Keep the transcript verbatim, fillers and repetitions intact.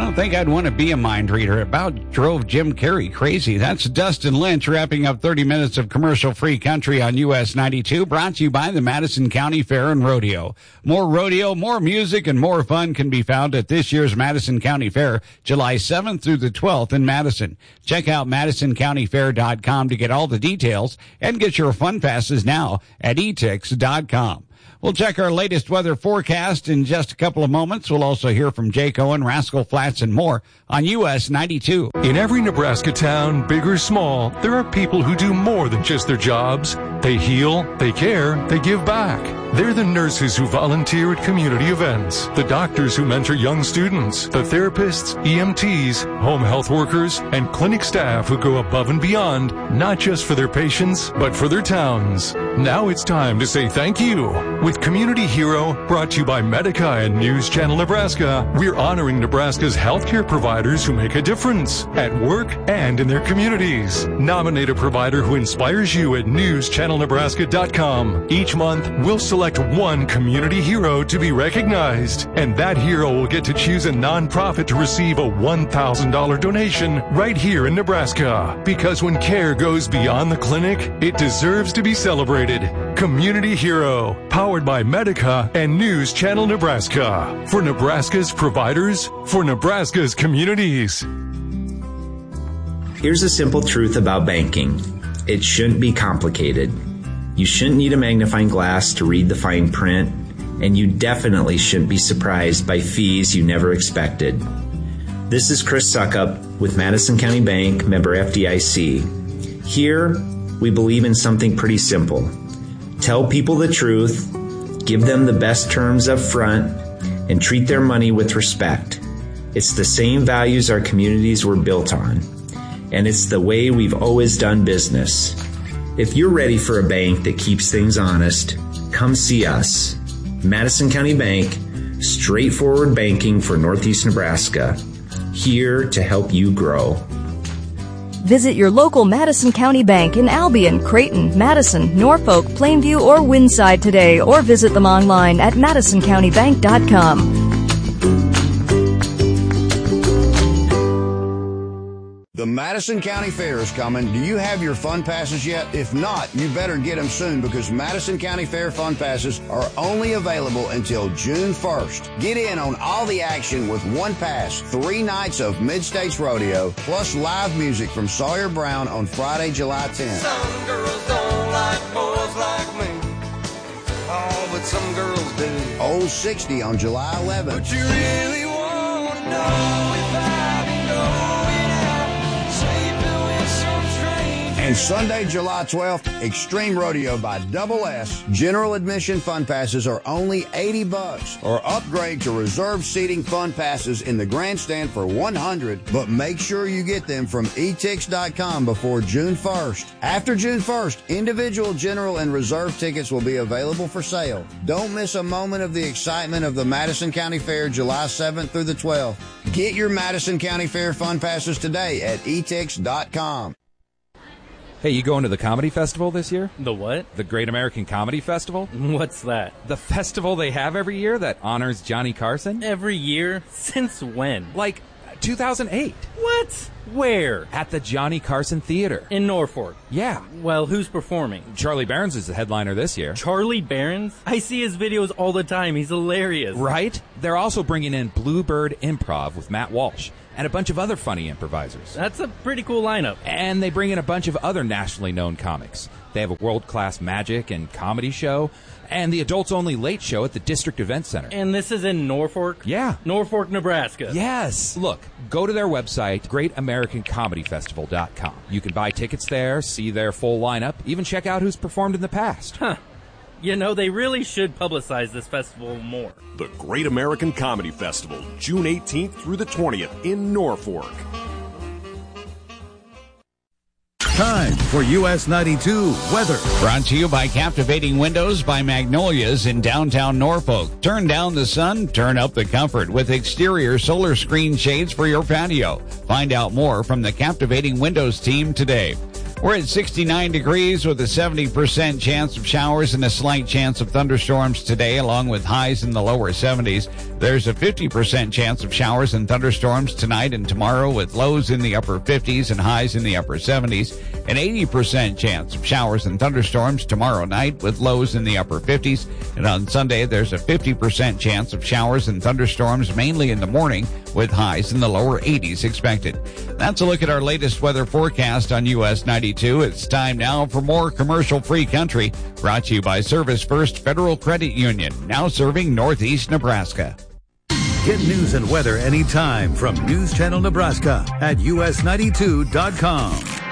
don't think I'd want to be a mind reader. It about drove Jim Carrey crazy. That's Dustin Lynch wrapping up thirty minutes of commercial-free country on U S ninety-two, brought to you by the Madison County Fair and Rodeo. More rodeo, more music, and more fun can be found at this year's Madison County Fair, July seventh through the twelfth in Madison. Check out madison county fair dot com to get all the details and get your fun passes now at e tix dot com. We'll check our latest weather forecast in just a couple of moments. We'll also hear from Jake Owen, Rascal Flatts, and more on U S ninety-two. In every Nebraska town, big or small, there are people who do more than just their jobs. They heal, they care, they give back. They're the nurses who volunteer at community events, the doctors who mentor young students, the therapists, E M Ts, home health workers, and clinic staff who go above and beyond, not just for their patients, but for their towns. Now it's time to say thank you. With Community Hero, brought to you by Medica and News Channel Nebraska, we're honoring Nebraska's healthcare providers who make a difference at work and in their communities. Nominate a provider who inspires you at news channel nebraska dot com. Each month, we'll select one community hero to be recognized, and that hero will get to choose a nonprofit to receive a one thousand dollars donation right here in Nebraska. Because when care goes beyond the clinic, it deserves to be celebrated. Community Hero, powered by Medica and News Channel Nebraska. For Nebraska's providers, for Nebraska's communities. Here's a simple truth about banking. It shouldn't be complicated. You shouldn't need a magnifying glass to read the fine print, and you definitely shouldn't be surprised by fees you never expected. This is Chris Suckup with Madison County Bank, member F D I C. Here, we believe in something pretty simple. Tell people the truth, give them the best terms up front, and treat their money with respect. It's the same values our communities were built on, and it's the way we've always done business. If you're ready for a bank that keeps things honest, come see us. Madison County Bank, straightforward banking for Northeast Nebraska. Here to help you grow. Visit your local Madison County Bank in Albion, Creighton, Madison, Norfolk, Plainview, or Winside today, or visit them online at madison county bank dot com. The Madison County Fair is coming. Do you have your fun passes yet? If not, you better get them soon, because Madison County Fair fun passes are only available until June first. Get in on all the action with one pass, three nights of Mid-States Rodeo, plus live music from Sawyer Brown on Friday, July tenth. Some girls don't like boys like me. Oh, but some girls do. Old sixty on July eleventh. But you really want to know if I've been going out, sleeping with some strangers. And Sunday, July twelfth, Extreme Rodeo by Double S. General admission fun passes are only eighty bucks, or upgrade to reserved seating fun passes in the grandstand for one hundred, but make sure you get them from e tix dot com before June first. After June first, individual general and reserve tickets will be available for sale. Don't miss a moment of the excitement of the Madison County Fair, July seventh through the twelfth. Get your Madison County Fair fun passes today at e tix dot com. Hey, you going to the comedy festival this year? The what? The Great American Comedy Festival? What's that? The festival they have every year that honors Johnny Carson? Every year? Since when? Like two thousand eight. What? Where? At the Johnny Carson Theater. In Norfolk? Yeah. Well, who's performing? Charlie Barons is the headliner this year. Charlie Barons? I see his videos all the time. He's hilarious. Right? They're also bringing in Bluebird Improv with Matt Walsh and a bunch of other funny improvisers. That's a pretty cool lineup. And they bring in a bunch of other nationally known comics. They have a world-class magic and comedy show, and the adults-only late show at the District Event Center. And this is in Norfolk? Yeah. Norfolk, Nebraska. Yes. Look, go to their website, great american comedy festival dot com. You can buy tickets there, see their full lineup, even check out who's performed in the past. Huh. You know, they really should publicize this festival more. The Great American Comedy Festival, June eighteenth through the twentieth in Norfolk. Time for U S ninety-two weather. Brought to you by Captivating Windows by Magnolias in downtown Norfolk. Turn down the sun, turn up the comfort with exterior solar screen shades for your patio. Find out more from the Captivating Windows team today. We're at sixty-nine degrees with a seventy percent chance of showers and a slight chance of thunderstorms today, along with highs in the lower seventies. There's a fifty percent chance of showers and thunderstorms tonight and tomorrow, with lows in the upper fifties and highs in the upper seventies. An eighty percent chance of showers and thunderstorms tomorrow night, with lows in the upper fifties. And on Sunday, there's a fifty percent chance of showers and thunderstorms, mainly in the morning, with highs in the lower eighties expected. That's a look at our latest weather forecast on U S ninety-two. It's time now for more commercial-free country, brought to you by Service First Federal Credit Union, now serving Northeast Nebraska. Get news and weather anytime from News Channel Nebraska at U S ninety-two dot com.